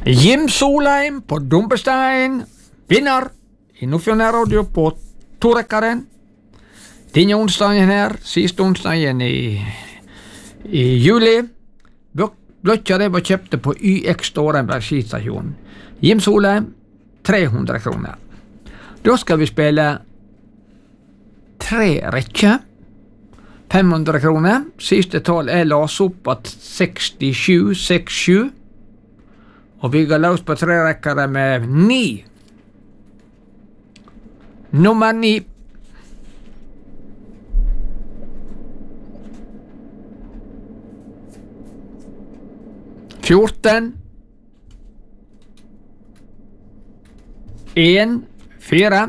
Jim Solheim på Dumpestein, vinner i Nordfjord Radio på Torekkeren. Denne onsdagen her, siste onsdagen i juli. Bløtja det var kjøpte på YX Stårenberg skistasjon. Jim Solheim, 300 kroner. Da skal vi spille 3 rekker. 500 kroner. Siste tall las opp at 67. Og vi går løs på 3 rekker med 9. Nummer 9. Fjorten. 1, 4.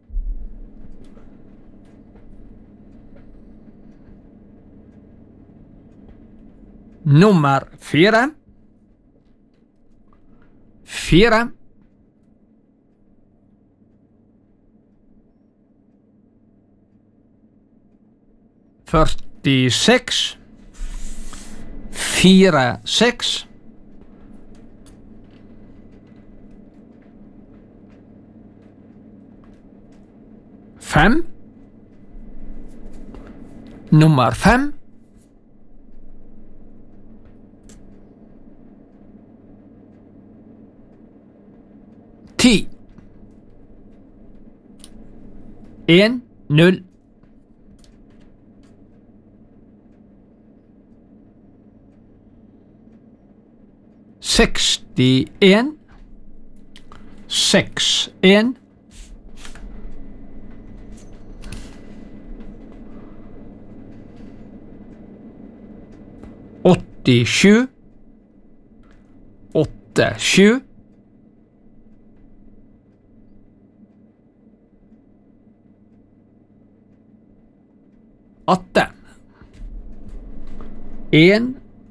Nummer 4. 4. Førtiseks. 4, 6. Fem. Nummer 5. 10. 1, 0. 61. 6, 1. 87. 8, 7. 18. 1,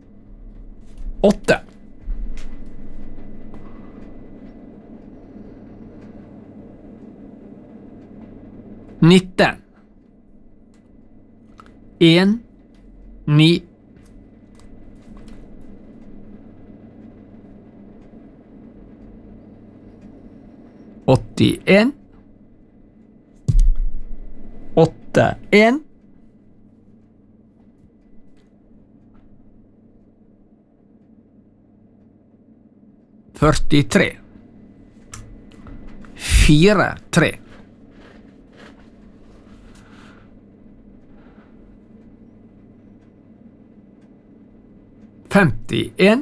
8. 19. 1, 9. 81. 8, 1. 43. 4, 3. 51.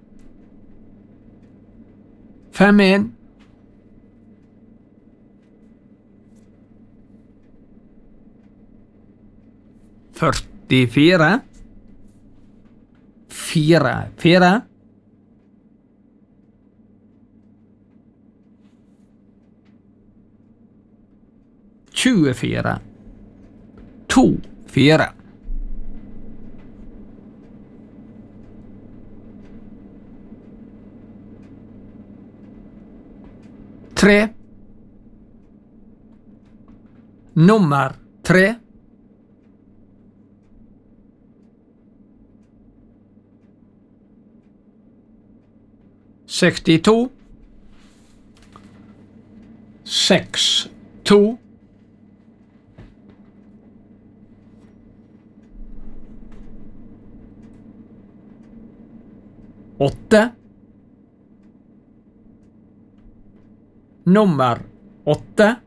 5, 1. 44. 4, 4. 24. 2, 4. 3. Nummer 3. 62. 6, 2. 8. Nummer 8.